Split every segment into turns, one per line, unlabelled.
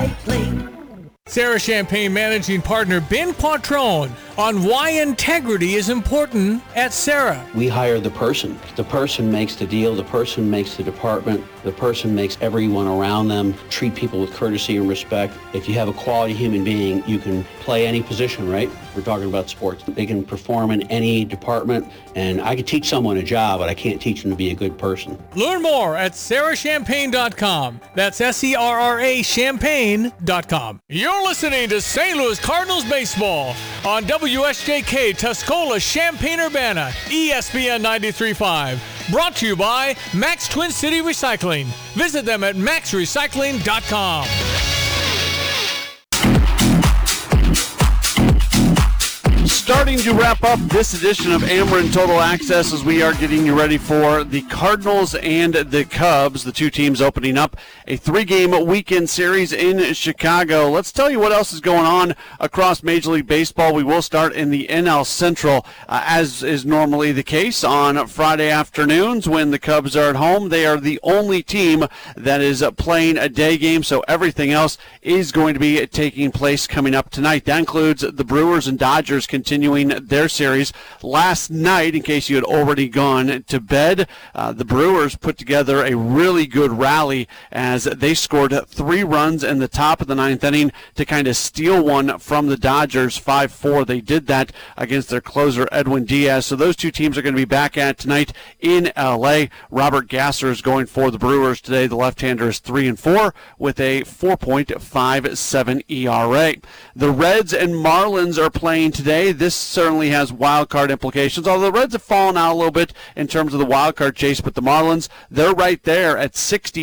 Recycling.
Sarah Champagne Managing Partner Ben Quattrone on why integrity is important at Sarah.
We hire the person. The person makes the deal. The person makes the department. The person makes everyone around them treat people with courtesy and respect. If you have a quality human being, you can play any position, right? We're talking about sports. They can perform in any department, and I could teach someone a job, but I can't teach them to be a good person.
Learn more at sarahchampagne.com. That's SERRA champagne.com. You're listening to St. Louis Cardinals baseball on WSJK Tuscola Champaign-Urbana, ESPN 93.5. Brought to you by Max Twin City Recycling. Visit them at maxrecycling.com.
Starting to wrap up this edition of Ameren Total Access as we are getting you ready for the Cardinals and the Cubs, the two teams opening up a 3-game weekend series in Chicago. Let's tell you what else is going on across Major League Baseball. We will start in the NL Central, as is normally the case on Friday afternoons when the Cubs are at home. They are the only team that is playing a day game, so everything else is going to be taking place coming up tonight. That includes the Brewers and Dodgers continuing their series. Last night, in case you had already gone to bed, the Brewers put together a really good rally as they scored 3 runs in the top of the 9th inning to kind of steal one from the Dodgers 5-4. They did that against their closer, Edwin Diaz. So those two teams are going to be back at tonight in L.A. Robert Gasser is going for the Brewers today. The left-hander is 3-4 with a 4.57 ERA. The Reds and Marlins are playing today. This certainly has wild card implications, although the Reds have fallen out a little bit in terms of the wild card chase, but the Marlins, they're right there at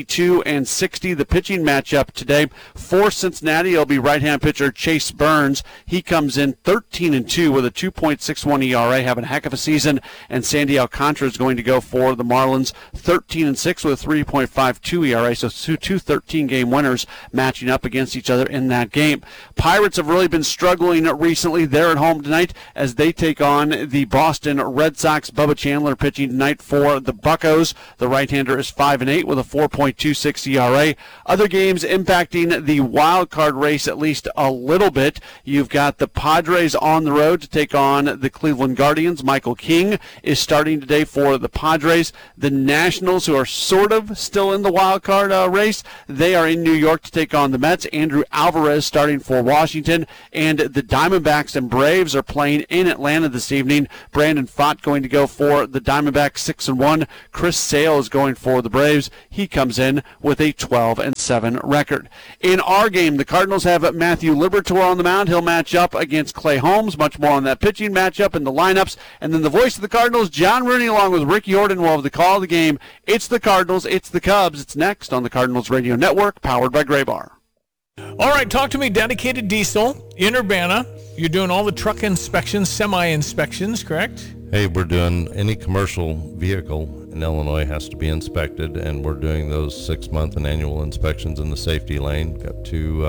62-60. The pitching matchup today for Cincinnati will be right-hand pitcher Chase Burns. He comes in 13-2 with a 2.61 ERA, having a heck of a season, and Sandy Alcantara is going to go for the Marlins, 13-6 with a 3.52 ERA, so two 13-game winners matching up against each other in that game. Pirates have really been struggling recently. They're at home tonight as they take on the Boston Red Sox. Bubba Chandler pitching tonight for the Buccos. The right-hander is 5-8 with a 4.26 ERA. Other games impacting the wild card race at least a little bit. You've got the Padres on the road to take on the Cleveland Guardians. Michael King is starting today for the Padres. The Nationals, who are sort of still in the wild card race, they are in New York to take on the Mets. Andrew Alvarez starting for Washington, and the Diamondbacks and Braves are playing in Atlanta this evening. Brandon Pfaadt going to go for the Diamondbacks, 6-1. Chris Sale is going for the Braves. He comes in with a 12-7 record. In our game, the Cardinals have Matthew Liberatore on the mound. He'll match up against Clay Holmes. Much more on that pitching matchup and the lineups. And then the voice of the Cardinals, John Rooney, along with Ricky Horton, will have the call of the game. It's the Cardinals, it's the Cubs. It's next on the Cardinals Radio Network, powered by Graybar.
All right, talk to me, Dedicated Diesel in Urbana. You're doing all the truck inspections, semi-inspections, correct?
Hey, we're doing any commercial vehicle in Illinois has to be inspected, and we're doing those 6-month and annual inspections in the safety lane. Got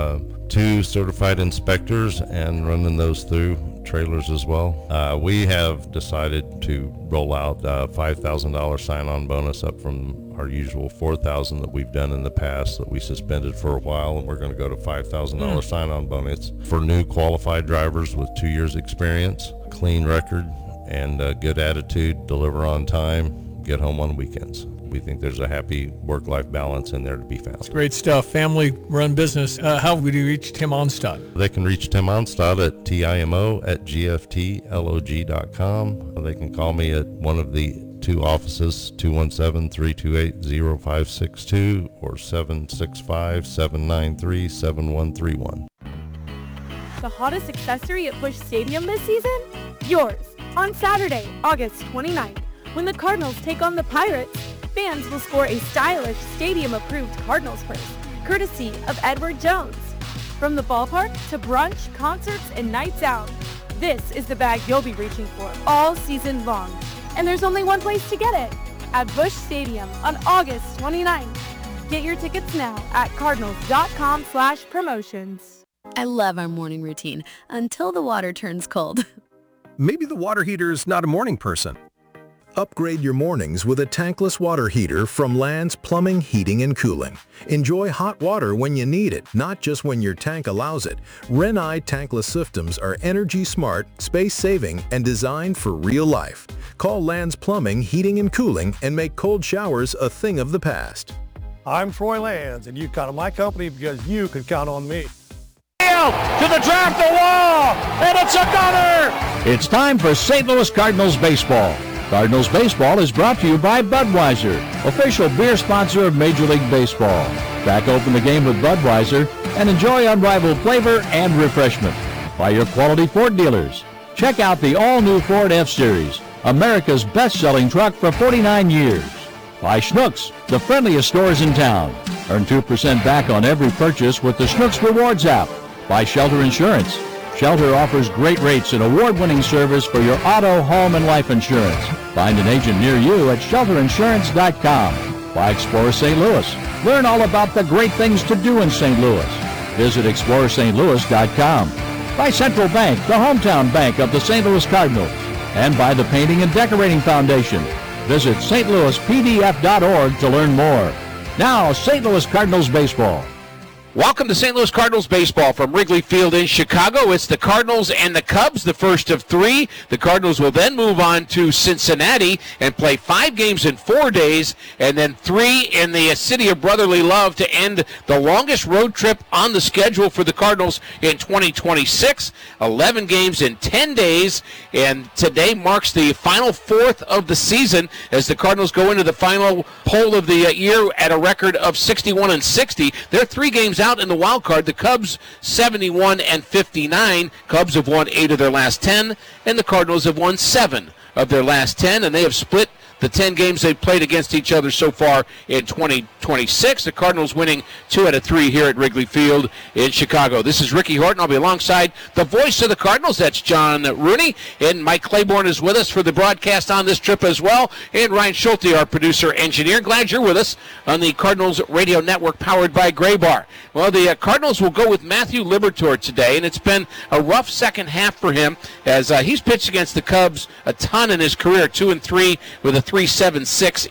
two certified inspectors and running those through trailers as well. We have decided to roll out a $5,000 sign-on bonus up from our usual $4,000 that we've done in the past that we suspended for a while, and we're going to go to $5,000 sign-on bonus for new qualified drivers with 2 years experience, clean record, and a good attitude, deliver on time, get home on weekends. We think there's a happy work-life balance in there to be found.
It's great stuff. Family-run business. How would you reach Tim Onstad?
They can reach Tim Onstad at TIMO@GFTLOG.com. They can call me at one of the 2 offices, 217-328-0562 or 765-793-7131.
The hottest accessory at Busch Stadium this season? Yours. On Saturday, August 29th, when the Cardinals take on the Pirates, fans will score a stylish stadium-approved Cardinals purse, courtesy of Edward Jones. From the ballpark to brunch, concerts, and nights out, this is the bag you'll be reaching for all season long. And there's only one place to get it, at Busch Stadium on August 29th. Get your tickets now at cardinals.com/promotions.
I love our morning routine until the water turns cold.
Maybe the water heater's not a morning person.
Upgrade your mornings with a tankless water heater from Land's Plumbing, Heating, and Cooling. Enjoy hot water when you need it, not just when your tank allows it. Renai tankless systems are energy smart, space-saving, and designed for real life. Call Land's Plumbing, Heating, and Cooling and make cold showers a thing of the past.
I'm Troy Lands, and you count on my company because you can count on me.
To the draft the wall, and it's a gunner! It's time for St. Louis Cardinals baseball. Cardinals baseball is brought to you by Budweiser, official beer sponsor of Major League Baseball. Crack open the game with Budweiser and enjoy unrivaled flavor and refreshment. By your quality Ford dealers. Check out the all-new Ford F-Series, America's best-selling truck for 49 years. By Schnucks, the friendliest stores in town. Earn 2% back on every purchase with the Schnucks Rewards app. By Shelter Insurance. Shelter offers great rates and award-winning service for your auto, home, and life insurance. Find an agent near you at shelterinsurance.com. By Explorer St. Louis. Learn all about the great things to do in St. Louis. Visit explorerstlouis.com. By Central Bank, the hometown bank of the St. Louis Cardinals. And by the Painting and Decorating Foundation. Visit stlouispdf.org to learn more. Now, St. Louis Cardinals baseball.
Welcome to St. Louis Cardinals baseball from Wrigley Field in Chicago. It's the Cardinals and the Cubs, the first of three. The Cardinals will then move on to Cincinnati and play 5 games in 4 days, and then 3 in the city of brotherly love to end the longest road trip on the schedule for the Cardinals in 2026. 11 games in 10 days, and today marks the final 4th of the season as the Cardinals go into the final poll of the year at a record of 61-60. They're 3 games out in the wild card. The Cubs 71-59. Cubs have won 8 of their last 10, and the Cardinals have won 7 of their last 10, and they have split the 10 games they've played against each other so far in 2026. The Cardinals winning 2 out of 3 here at Wrigley Field in Chicago. This is Ricky Horton. I'll be alongside the voice of the Cardinals. That's John Rooney. And Mike Claiborne is with us for the broadcast on this trip as well. And Ryan Schulte, our producer engineer. Glad you're with us on the Cardinals Radio Network powered by Graybar. Well, the Cardinals will go with Matthew Liberatore today, and it's been a rough second half for him as he's pitched against the Cubs a ton in his career, 2-3 with a 3.76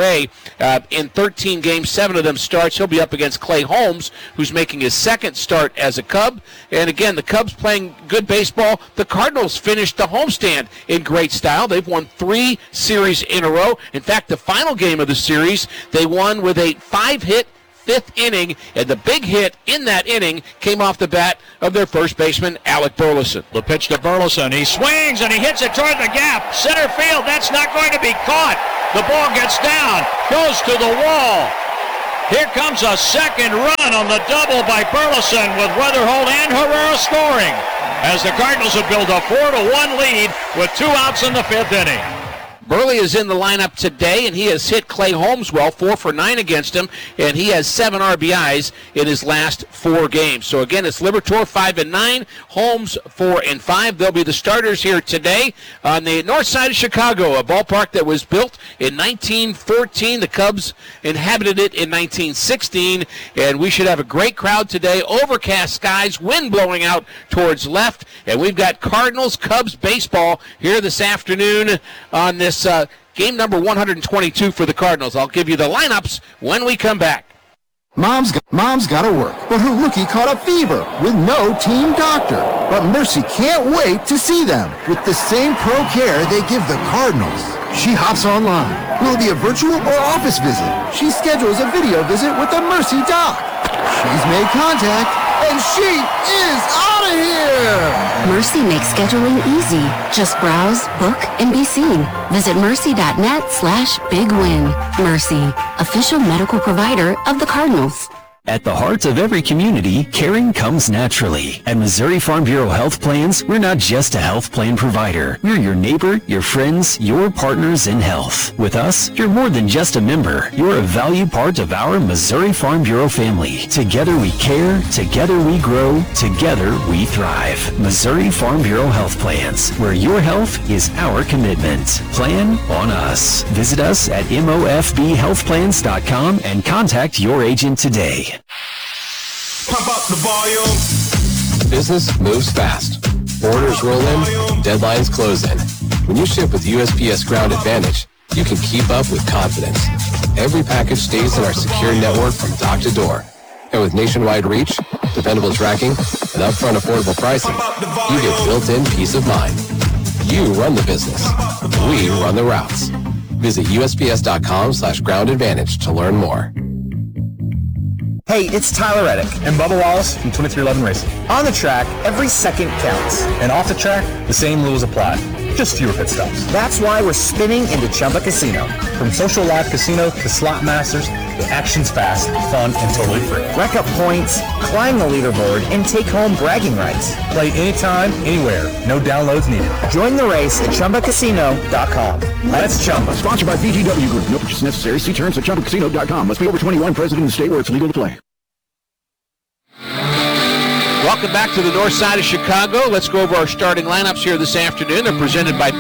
ERA. In 13 games, 7 of them starts. He'll be up against Clay Holmes, who's making his second start as a Cub. And again, the Cubs playing good baseball. The Cardinals finished the homestand in great style. They've won 3 series in a row. In fact, the final game of the series, they won with a 5-hit 5th inning, and the big hit in that inning came off the bat of their first baseman, Alec Burleson.
The pitch to Burleson. He swings and he hits it toward the gap. Center field, that's not going to be caught. The ball gets down, goes to the wall. Here comes a second run on the double by Burleson with Weatherholt and Herrera scoring as the Cardinals have built a 4-1 lead with 2 outs in the 5th inning.
Burley is in the lineup today, and he has hit Clay Holmes well, 4 for 9 against him, and he has 7 RBIs in his last 4 games. So again, it's Liberatore 5-9, Holmes 4-5. They'll be the starters here today on the north side of Chicago, a ballpark that was built in 1914. The Cubs inhabited it in 1916, and we should have a great crowd today. Overcast skies, wind blowing out towards left, and we've got Cardinals-Cubs baseball here this afternoon on this game number 122 for the Cardinals. I'll give you the lineups when we come back.
Mom's got to work, but her rookie caught a fever with no team doctor. But Mercy can't wait to see them with the same pro care they give the Cardinals. She hops online. Will it be a virtual or office visit? She schedules a video visit with the Mercy doc. She's made contact, and she is out of here!
Mercy makes scheduling easy. Just browse, book, and be seen. Visit mercy.net/bigwin. Mercy, official medical provider of the Cardinals.
At the heart of every community, caring comes naturally. At Missouri Farm Bureau Health Plans, we're not just a health plan provider. We're your neighbor, your friends, your partners in health. With us, you're more than just a member. You're a valued part of our Missouri Farm Bureau family. Together we care, together we grow, together we thrive. Missouri Farm Bureau Health Plans, where your health is our commitment. Plan on us. Visit us at mofbhealthplans.com and contact your agent today.
Pump up the volume.
Business moves fast. Orders roll in, deadlines close in. When you ship with USPS Ground Advantage, you can keep up with confidence. Every package stays in our secure network from dock to door. And with nationwide reach, dependable tracking, and upfront affordable pricing, you get built-in peace of mind. You run the business. We run the routes. Visit USPS.com/Ground Advantage to learn more.
Hey, it's Tyler Reddick and Bubba Wallace from 2311 Racing. On the track, every second counts. And off the track, the same rules apply. Just fewer pit stops. That's why we're spinning into Chumba Casino. From social live casino to slot masters, the action's fast, fun, and totally free. Rack up points, climb the leaderboard, and take home bragging rights. Play anytime, anywhere. No downloads needed. Join the race at ChumbaCasino.com. Let's Chumba.
Sponsored by VGW Group. No purchase necessary. See terms at ChumbaCasino.com. Must be over 21, present in the state where it's legal to play.
Welcome back to the north side of Chicago. Let's go over our starting lineups here this afternoon. They're presented by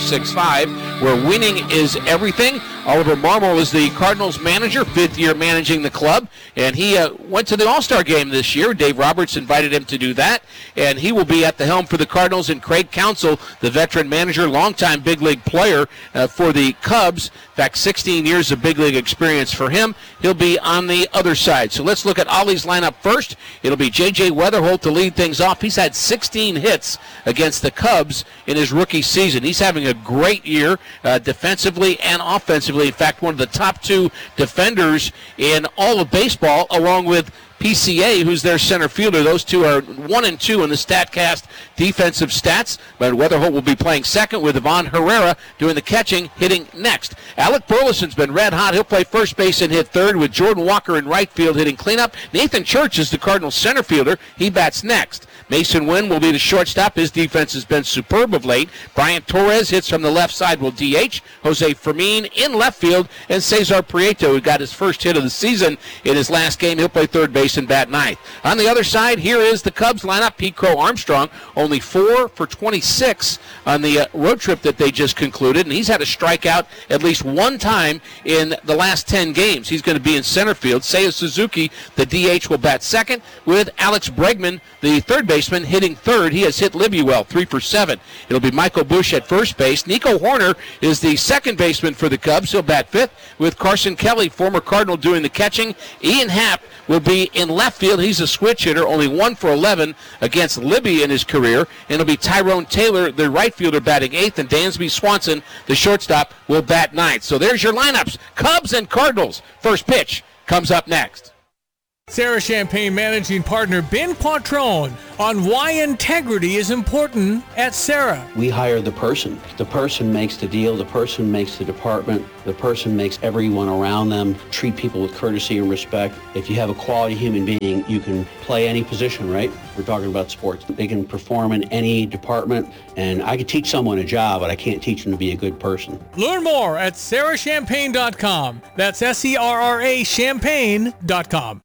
Bet365, where winning is everything. Oliver Marmol is the Cardinals manager, fifth year managing the club, and he went to the All-Star game this year. Dave Roberts invited him to do that, and he will be at the helm for the Cardinals. And Craig Counsell, the veteran manager, longtime big league player for the Cubs. In fact, 16 years of big league experience for him. He'll be on the other side. So let's look at Ollie's lineup first. It'll be J.J. Weatherholt to lead things off. He's had 16 hits against the Cubs in his rookie season. He's having a great year defensively and offensively. In fact, one of the top two defenders in all of baseball, along with PCA, who's their center fielder. Those two are 1 and 2 in the StatCast defensive stats. But Weatherholt will be playing second with Ivan Herrera doing the catching, hitting next. Alec Burleson's been red hot. He'll play first base and hit third with Jordan Walker in right field hitting cleanup. Nathan Church is the Cardinals center fielder. He bats next. Mason Wynn will be the shortstop. His defense has been superb of late. Brian Torres hits from the left side will DH. Jose Fermin in left field. And Cesar Prieto, who got his first hit of the season in his last game, he'll play third base and bat ninth. On the other side, here is the Cubs lineup. Pete Crow Armstrong, only 4 for 26 on the road trip that they just concluded. And he's had a strikeout at least one time in the last 10 games. He's going to be in center field. Seiya Suzuki, the DH, will bat second with Alex Bregman, the third baseman, hitting third. He has hit Libby well, 3 for 7. It'll be Michael Busch at first base. Nico Horner is the second baseman for the Cubs. He'll bat fifth with Carson Kelly, former Cardinal, doing the catching. Ian Happ will be in left field. He's a switch hitter, only 1 for 11 against Libby in his career. And it'll be Tyrone Taylor, the right fielder, batting eighth, and Dansby Swanson, the shortstop, will bat ninth. So there's your lineups. Cubs and Cardinals. First pitch comes up next.
Sarah Champagne managing partner Ben Quattrone on why integrity is important at Sarah.
We hire the person. The person makes the deal. The person makes the department. The person makes everyone around them treat people with courtesy and respect. If you have a quality human being, you can play any position, right? We're talking about sports. They can perform in any department, and I could teach someone a job, but I can't teach them to be a good person.
Learn more at sarahchampagne.com. That's SERRA Champagne.com.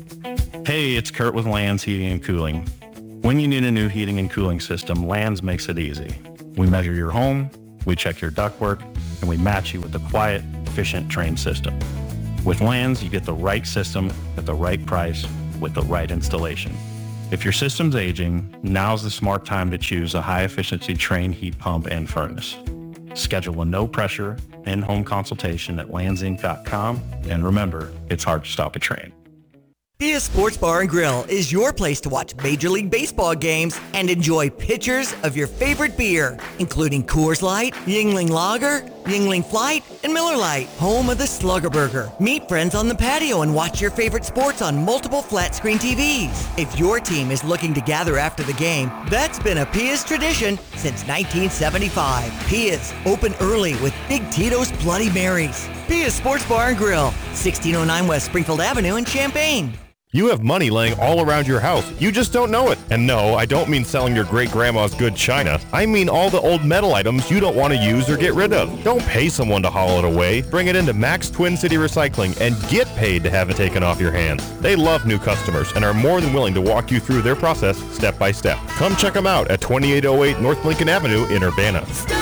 Hey, it's Kurt with Lands Heating and Cooling. When you need a new heating and cooling system, Lands makes it easy. We measure your home, we check your ductwork, and we match you with a quiet, efficient, trained system. With Lands, you get the right system at the right price with the right installation. If your system's aging, now's the smart time to choose a high-efficiency trained heat pump and furnace. Schedule a no-pressure, in-home consultation at landsinc.com, and remember, it's hard to stop a train.
Pia Sports Bar and Grill is your place to watch Major League Baseball games and enjoy pitchers of your favorite beer, including Coors Light, Yuengling Lager, Yuengling Flight, and Miller Lite, home of the Slugger Burger. Meet friends on the patio and watch your favorite sports on multiple flat-screen TVs. If your team is looking to gather after the game, that's been a Pia's tradition since 1975. Pia's, open early with Big Tito's Bloody Marys. Pia's Sports Bar and Grill, 1609 West Springfield Avenue in Champaign.
You have money laying all around your house. You just don't know it. And no, I don't mean selling your great-grandma's good china. I mean all the old metal items you don't want to use or get rid of. Don't pay someone to haul it away. Bring it into Max Twin City Recycling and get paid to have it taken off your hands. They love new customers and are more than willing to walk you through their process step by step. Come check them out at 2808 North Lincoln Avenue in Urbana.